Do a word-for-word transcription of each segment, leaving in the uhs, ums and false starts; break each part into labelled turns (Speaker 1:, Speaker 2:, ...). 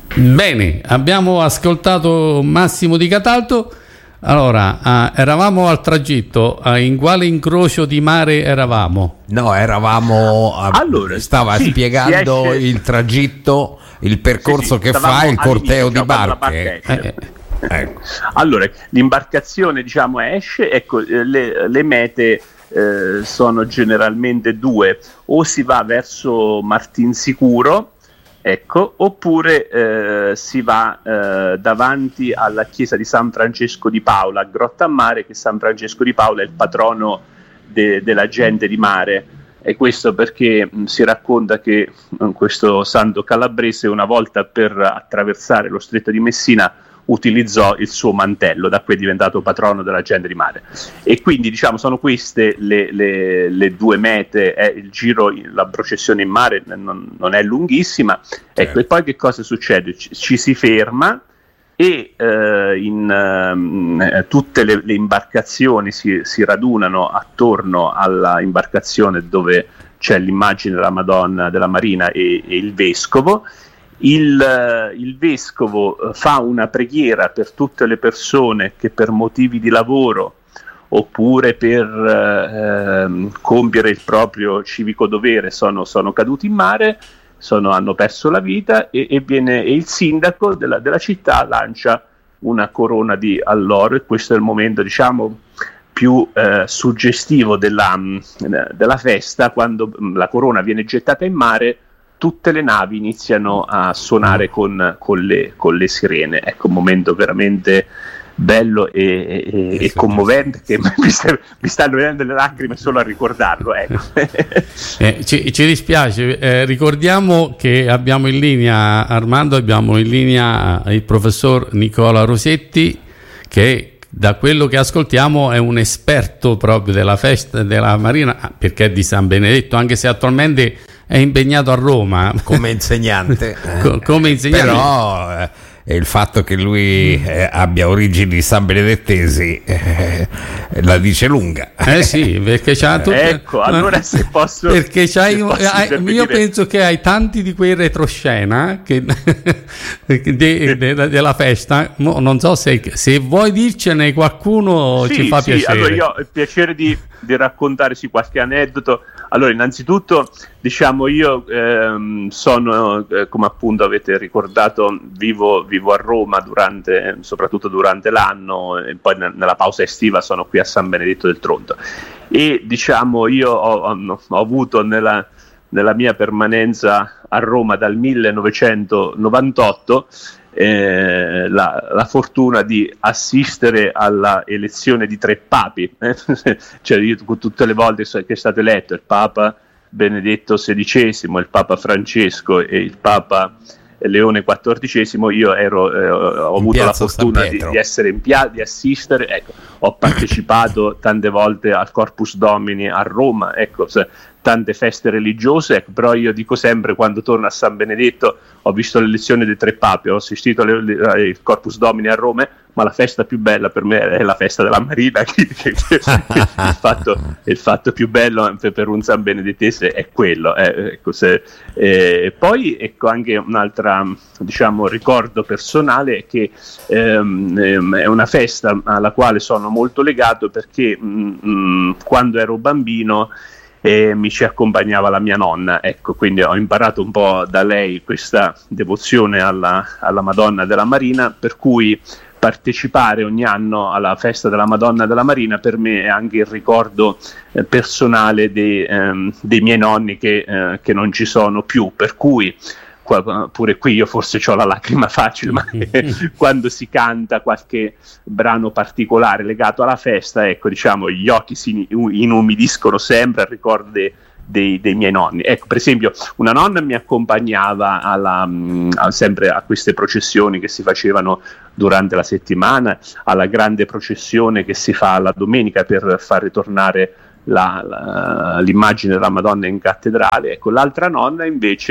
Speaker 1: Bene, abbiamo ascoltato Massimo Di Cataldo. Allora, uh, eravamo al tragitto, uh, in quale incrocio di mare eravamo?
Speaker 2: No, eravamo a,
Speaker 3: allora,
Speaker 2: stava
Speaker 3: sì,
Speaker 2: spiegando
Speaker 3: esce...
Speaker 2: il tragitto, il percorso sì, sì, che fa il corteo di barche.
Speaker 3: Eh, ecco. Allora, l'imbarcazione, diciamo, esce, ecco, le, le mete eh, sono generalmente due: o si va verso Martinsicuro, ecco, oppure eh, si va eh, davanti alla chiesa di San Francesco di Paola, a Grottammare, che San Francesco di Paola è il patrono de- della gente di mare. E questo perché mh, si racconta che mh, questo santo calabrese, una volta per attraversare lo stretto di Messina, utilizzò il suo mantello, da cui è diventato patrono della gente di mare. E quindi, diciamo, sono queste le, le, le due mete. Eh, il giro, la processione in mare non, non è lunghissima, certo. Ecco, e poi che cosa succede? Ci, ci si ferma e eh, in eh, tutte le, le imbarcazioni si, si radunano attorno alla imbarcazione dove c'è l'immagine della Madonna della Marina e, e il vescovo. Il, il vescovo fa una preghiera per tutte le persone che per motivi di lavoro oppure per eh, compiere il proprio civico dovere sono, sono caduti in mare, sono, hanno perso la vita, e, e, viene, e il sindaco della, della città lancia una corona di alloro, e questo è il momento, diciamo, più eh, suggestivo della, della festa. Quando la corona viene gettata in mare, tutte le navi iniziano a suonare con, con, le, con le sirene. Ecco, un momento veramente bello e, e, e commovente, che mi, sta, mi stanno venendo le lacrime solo a ricordarlo. Ecco.
Speaker 1: eh, ci, ci dispiace, eh, ricordiamo che abbiamo in linea, Armando, abbiamo in linea il professor Nicola Rosetti, che da quello che ascoltiamo è un esperto proprio della festa della Marina, perché è di San Benedetto, anche se attualmente è impegnato a Roma
Speaker 2: come insegnante.
Speaker 1: Co- come insegnante.
Speaker 2: Però eh, il fatto che lui eh, abbia origini sanbenedettesi eh, la dice lunga.
Speaker 1: Eh sì, perché c'ha tutte...
Speaker 3: Ecco, allora se posso...
Speaker 1: Perché c'hai
Speaker 3: se
Speaker 1: un...
Speaker 3: posso
Speaker 1: hai... io penso che hai tanti di quei retroscena che... de, de, de, della festa. Non so se, se vuoi dircene qualcuno, sì, ci fa
Speaker 3: sì,
Speaker 1: piacere.
Speaker 3: Allora io ho il piacere di, di raccontare sì, qualche aneddoto. Allora, innanzitutto, diciamo, io ehm, sono, eh, come appunto avete ricordato, vivo, vivo a Roma durante, soprattutto durante l'anno, e poi ne- nella pausa estiva sono qui a San Benedetto del Tronto. E diciamo, io ho, ho, ho avuto nella, nella mia permanenza a Roma dal millenovecentonovantotto Eh, la, la fortuna di assistere alla elezione di tre papi, eh? Cioè io tutte le volte che è stato eletto il Papa Benedetto sedicesimo, il Papa Francesco e il Papa Leone quattordicesimo, io ero, eh, ho
Speaker 2: in
Speaker 3: avuto la
Speaker 2: Piazza
Speaker 3: fortuna di, di essere in piazza, di assistere, ecco, ho partecipato tante volte al Corpus Domini a Roma, ecco, se, tante feste religiose, ecco, però io dico sempre, quando torno a San Benedetto, ho visto l'elezione dei tre papi, ho assistito al Corpus Domini a Roma, ma la festa più bella per me è la festa della Marina. Che, che, che, il, fatto, il fatto più bello per, per un San Benedettese è quello. Eh, ecco, se, eh, poi ecco anche un'altra, diciamo, ricordo personale è che ehm, ehm, è una festa alla quale sono molto legato, perché mh, mh, quando ero bambino e mi ci accompagnava la mia nonna, ecco, quindi ho imparato un po' da lei questa devozione alla, alla Madonna della Marina, per cui partecipare ogni anno alla festa della Madonna della Marina per me è anche il ricordo eh, personale dei, ehm, dei miei nonni che, eh, che non ci sono più, per cui pure qui io forse ho la lacrima facile, ma quando si canta qualche brano particolare legato alla festa, ecco, diciamo, gli occhi si inumidiscono sempre al ricordo de, dei, dei miei nonni. Ecco, per esempio, una nonna mi accompagnava alla, a, sempre a queste processioni che si facevano durante la settimana, alla grande processione che si fa la domenica per far ritornare La, la, l'immagine della Madonna in cattedrale. Ecco, l'altra nonna invece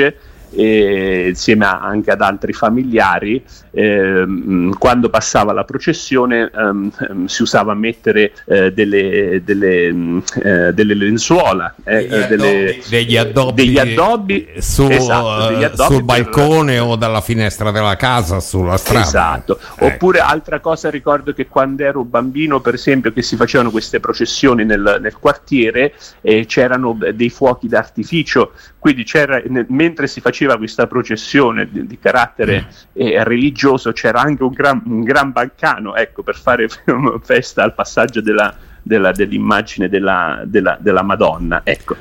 Speaker 3: e insieme a, anche ad altri familiari, ehm, quando passava la processione ehm, si usava mettere eh, delle, delle, eh, delle lenzuola, eh,
Speaker 2: degli,
Speaker 3: delle,
Speaker 2: addobbi, degli addobbi,
Speaker 3: degli addobbi,
Speaker 2: su,
Speaker 3: esatto, degli addobbi
Speaker 2: sul balcone
Speaker 3: per,
Speaker 2: o dalla finestra della casa, sulla strada.
Speaker 3: Esatto.
Speaker 2: Ecco.
Speaker 3: Oppure altra cosa, ricordo che quando ero bambino, per esempio, che si facevano queste processioni nel, nel quartiere, eh, c'erano dei fuochi d'artificio, quindi c'era, nel, mentre si faceva questa processione di, di carattere eh, religioso, c'era anche un gran, un gran bancano, ecco, per fare festa al passaggio della, della, dell'immagine della, della, della Madonna, ecco.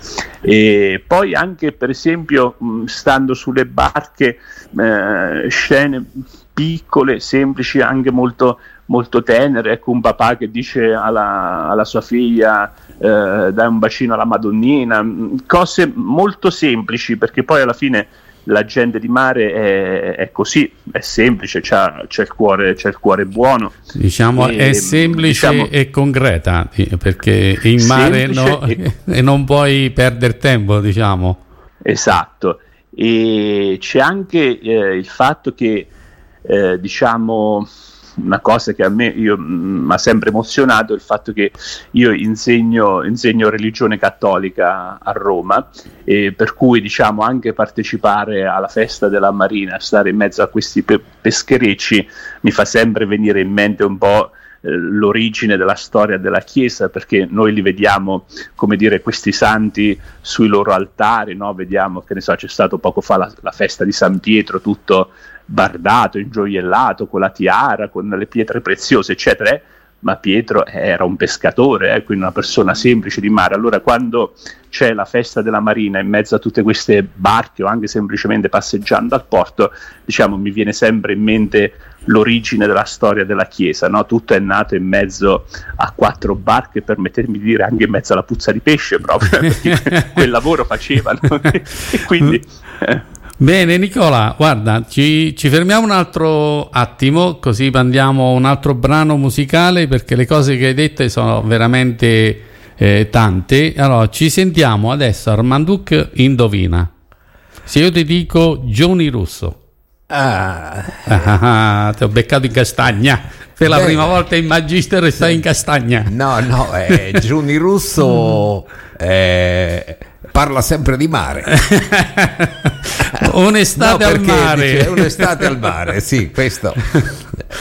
Speaker 3: E poi anche, per esempio, mh, stando sulle barche, eh, scene piccole, semplici, anche molto, molto tenere, ecco, un papà che dice alla, alla sua figlia eh, dai un bacino alla Madonnina, cose molto semplici, perché poi alla fine la gente di mare è, è così, è semplice, c'ha, c'è, il cuore, c'è il cuore buono.
Speaker 1: Diciamo, e, è semplice diciamo, e concreta, perché in mare no, e, e non puoi perdere tempo, diciamo.
Speaker 3: Esatto, e c'è anche eh, il fatto che, eh, diciamo, una cosa che a me mi ha sempre emozionato, il fatto che io insegno, insegno religione cattolica a Roma, e per cui, diciamo, anche partecipare alla festa della Marina, stare in mezzo a questi pe- pescherecci, mi fa sempre venire in mente un po' eh, l'origine della storia della Chiesa, perché noi li vediamo, come dire, questi santi sui loro altari, no? Vediamo, che ne so, c'è stato poco fa la, la festa di San Pietro, tutto bardato, ingioiellato, con la tiara, con le pietre preziose, eccetera, ma Pietro era un pescatore, eh, quindi una persona semplice di mare. Allora, quando c'è la festa della Marina in mezzo a tutte queste barche, o anche semplicemente passeggiando al porto, diciamo, mi viene sempre in mente l'origine della storia della Chiesa, no? Tutto è nato in mezzo a quattro barche, permettetemi di dire anche in mezzo alla puzza di pesce, proprio perché quel lavoro facevano e quindi eh.
Speaker 1: Bene Nicola, guarda, ci, ci fermiamo un altro attimo, così mandiamo un altro brano musicale, perché le cose che hai dette sono veramente eh, tante. Allora, ci sentiamo adesso Armanduc Indovina. Se io ti dico Johnny Russo.
Speaker 2: Ah,
Speaker 1: ah, ti ho beccato in castagna. Per la
Speaker 2: bene.
Speaker 1: prima volta in Magister e stai in castagna.
Speaker 2: No, no, eh, Johnny Russo eh, parla sempre di mare.
Speaker 1: Un'estate
Speaker 2: no,
Speaker 1: al mare.
Speaker 2: Dice, un'estate al mare, sì, questo